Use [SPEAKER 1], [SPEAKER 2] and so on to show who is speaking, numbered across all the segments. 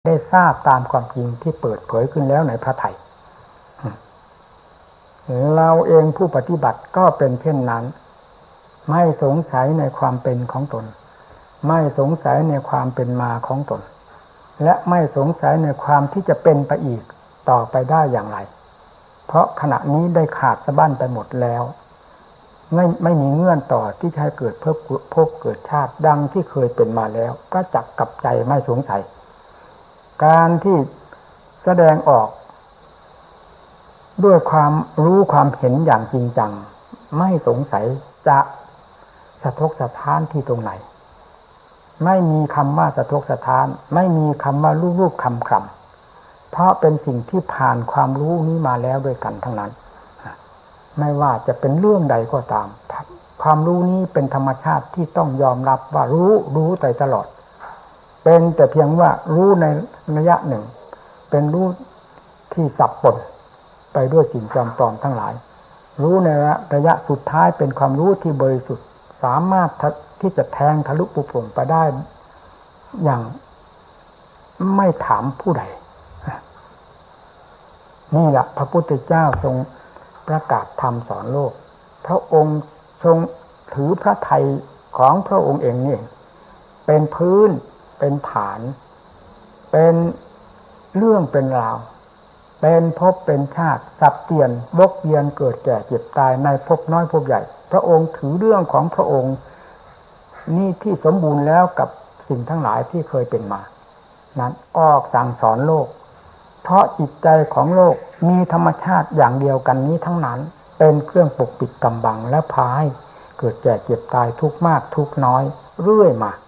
[SPEAKER 1] ได้ทราบตามความจริงที่เปิดเผยขึ้นแล้วในพระไตรเราเองผู้ปฏิบัติก็เป็นเช่นนั้นไม่สงสัยในความเป็นของตนไม่สงสัยในความเป็นมาของตนและไม่สงสัยในความที่จะเป็นไปอีกต่อไปได้อย่างไรเพราะขณะนี้ได้ขาดสะบั้นไปหมดแล้วไม่มีเงื่อนต่อที่จะให้เกิดพบเกิดชาติดังที่เคยเป็นมาแล้วประจักษ์กับใจไม่สงสัยการที่แสดงออกด้วยความรู้ความเห็นอย่างจริงจังไม่สงสัยจะสะทกสะท้านที่ตรงไหนไม่มีคำว่าสะทกสะท้านไม่มีคำว่ารูปคำเพราะเป็นสิ่งที่ผ่านความรู้นี้มาแล้วด้วยกันทั้งนั้นไม่ว่าจะเป็นเรื่องใดก็ตามความรู้นี้เป็นธรรมชาติที่ต้องยอมรับว่ารู้ไปตลอดเป็นแต่เพียงว่ารู้ในระยะหนึ่งเป็นรู้ที่สับปนไปด้วยสิ่งปลอมๆทั้งหลายรู้ในระยะสุดท้ายเป็นความรู้ที่บริสุทธิ์สามารถที่จะแทงทะลุปุโปร่งไปได้อย่างไม่ถามผู้ใดนี่แหละพระพุทธเจ้าทรงประกาศธรรมสอนโลกพระองค์ทรงถือพระทัยของพระองค์เองนี่เป็นพื้นเป็นฐานเป็นเรื่องเป็นราวเป็นภพเป็นชาติสับเปลี่ยนวกเวียนเกิดแก่เจ็บตายในภพน้อยภพใหญ่พระองค์ถือเรื่องของพระองค์นี่ที่สมบูรณ์แล้วกับสิ่งทั้งหลายที่เคยเป็นมานั้นออกสั่งสอนโลกเพราะจิตใจของโลกมีธรรมชาติอย่างเดียวกันนี้ทั้งนั้นเป็นเครื่องปกปิดกำบังและพาให้เกิดแก่เจ็บตายทุกข์มากทุกข์น้อยเรื่อยมา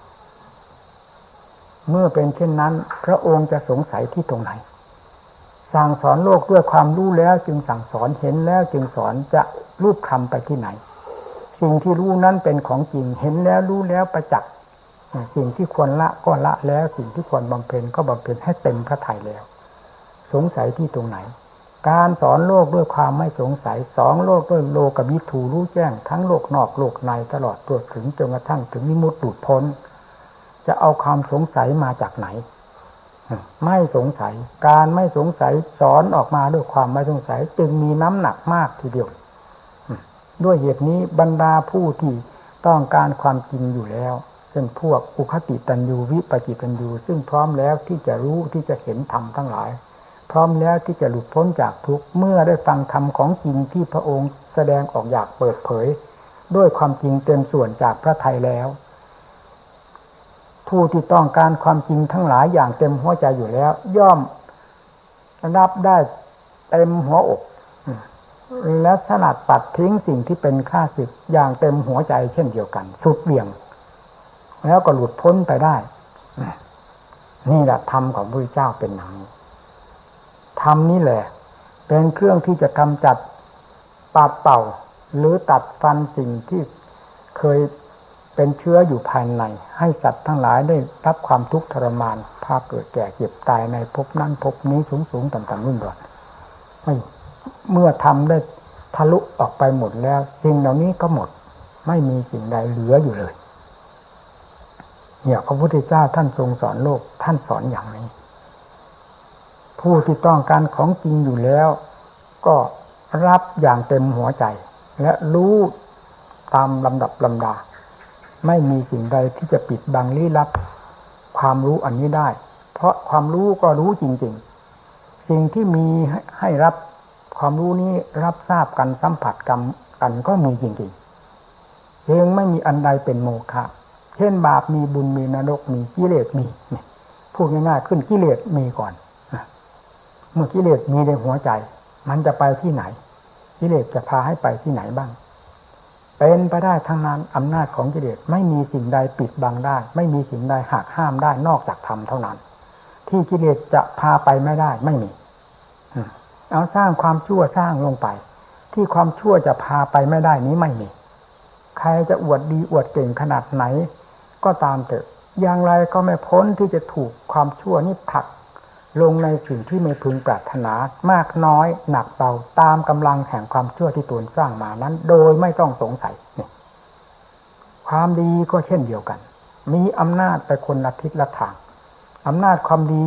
[SPEAKER 1] เมื่อเป็นเช่นนั้นพระองค์จะสงสัยที่ตรงไหนสั่งสอนโลกด้วยความรู้แล้วจึงสั่งสอนเห็นแล้วจึงสอนจะรูปคำไปที่ไหนสิ่งที่รู้นั้นเป็นของจริงเห็นแล้วรู้แล้วประจักษ์สิ่งที่ควรละก็ละแล้วสิ่งที่ควรบำเพ็ญก็บำเพ็ญให้เต็มพระทัยแล้วสงสัยที่ตรงไหนการสอนโลกด้วยความไม่สงสัยสอนโลกด้วยโลกวิถูรู้แจ้งทั้งโลกนอกโลกในตลอดตัวถึงจนกระทั่งถึงวิมุตติหลุดพ้นจะเอาความสงสัยมาจากไหนไม่สงสัยการไม่สงสัยสอนออกมาด้วยความไม่สงสัยจึงมีน้ำหนักมากทีเดียวด้วยเหตุนี้บรรดาผู้ที่ต้องการความจริงอยู่แล้วเช่นพวกอุคติตันยูวิปจิตันยูซึ่งพร้อมแล้วที่จะรู้ที่จะเห็นธรรมทั้งหลายพร้อมแล้วที่จะหลุดพ้นจากทุกข์เมื่อได้ฟังธรรมของจริงที่พระองค์แสดงออกอยากเปิดเผยด้วยความจริงเต็มส่วนจากพระทัยแล้วผู้ที่ต้องการความจริงทั้งหลายอย่างเต็มหัวใจอยู่แล้วย่อมรับได้เต็มหัวอกและสลัดปัดทิ้งสิ่งที่เป็นข้าศึกอย่างเต็มหัวใจเช่นเดียวกันสุดเบี่ยงแล้วก็หลุดพ้นไปได้นี่แหละธรรมของพระพุทธเจ้าเป็นอย่างนี้ธรรมนี่แหละเป็นเครื่องที่จะกำจัดปัดเป่าหรือตัดฟันสิ่งที่เคยเป็นเชื้ออยู่ภายในให้สัตว์ทั้งหลายได้รับความทุกข์ทรมานพาเกิดแก่เจ็บตายในภพนั้นภพนี้สูงๆต่ำๆรุ่นดอนเมื่อทำได้ทะลุออกไปหมดแล้วสิ่งเหล่านี้ก็หมดไม่มีสิ่งใดเหลืออยู่เลยเนี่ยพระพุทธเจ้าท่านทรงสอนโลกท่านสอนอย่างนี้ผู้ที่ต้องการของจริงอยู่แล้วก็รับอย่างเต็มหัวใจและรู้ตามลำดับลำดาไม่มีสิ่งใดที่จะปิดบังลี้ลับความรู้อันนี้ได้เพราะความรู้ก็รู้จริงๆสิ่งที่มีให้รับความรู้นี้รับทราบกันสัมผัสกันก็มีจริงๆเองไม่มีอันใดเป็นโมฆะเช่นบาปมีบุญมีนรกมีกิเลสมีพูดง่ายๆขึ้นกิเลสมีก่อนเมื่อกิเลสมีในหัวใจมันจะไปที่ไหนกิเลสจะพาให้ไปที่ไหนบ้างเป็นไปได้ทั้งนั้นอำนาจของกิเลสไม่มีสิ่งใดปิดบังได้ไม่มีสิ่งใดหักห้ามได้นอกจากธรรมเท่านั้นที่กิเลสจะพาไปไม่ได้ไม่มีเอาสร้างความชั่วสร้างลงไปที่ความชั่วจะพาไปไม่ได้นี้ไม่มีใครจะอวดดีอวดเก่งขนาดไหนก็ตามเถอะอย่างไรก็ไม่พ้นที่จะถูกความชั่วนี้ผลักลงในสิ่งที่ไม่พึงปรารถนามากน้อยหนักเบาตามกำลังแห่งความชั่วที่ตนสร้างมานั้นโดยไม่ต้องสงสัยนี่ความดีก็เช่นเดียวกันมีอำนาจไปคนละทิศละทางอำนาจความดี